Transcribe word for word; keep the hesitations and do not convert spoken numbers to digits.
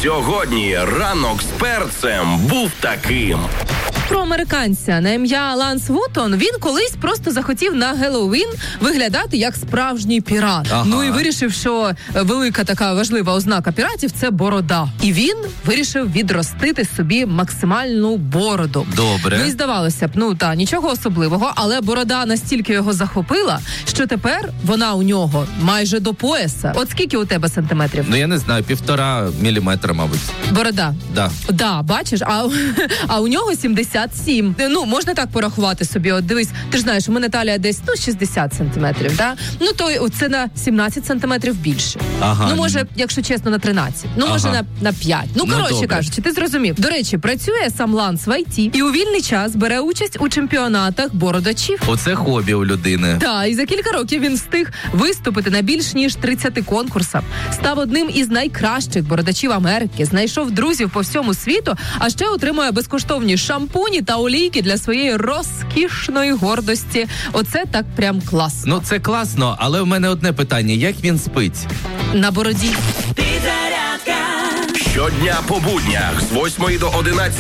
Сьогодні ранок з перцем був таким. Про американця на ім'я Ланс Вутон. Він колись просто захотів на Геловін виглядати як справжній пірат. Ага. Ну і вирішив, що велика така важлива ознака піратів – це борода. І він вирішив відростити собі максимальну бороду. Добре. Ну і здавалося б, ну та нічого особливого, але борода настільки його захопила, що тепер вона у нього майже до пояса. От скільки у тебе сантиметрів? Ну я не знаю, півтора міліметра, мабуть. Борода? Да. Да, бачиш, а, а у нього сімдесят сім. Ну, можна так порахувати собі. От дивись, ти ж знаєш, у мене талія десь, ну, шістдесят сантиметрів, да? Ну, то це на сімнадцять сантиметрів більше. Ага. Ну, може, якщо чесно, на тринадцять. Ну, ага. може, на, на п'ять. Ну, ну коротше кажучи, ти зрозумів. До речі, працює сам Ланс в ай ті і у вільний час бере участь у чемпіонатах бородачів. Оце хобі у людини. Так, і за кілька років він встиг виступити на більш ніж тридцяти конкурсах. Став одним із найкращих бородачів Америки, знайшов друзів по всьому світу, а ще отримує безкоштовні шампуні та олійки для своєї розкішної гордості. Оце так прям класно. Ну, це класно, але в мене одне питання. Як він спить? На бороді. Щодня по буднях з восьмої до одинадцятої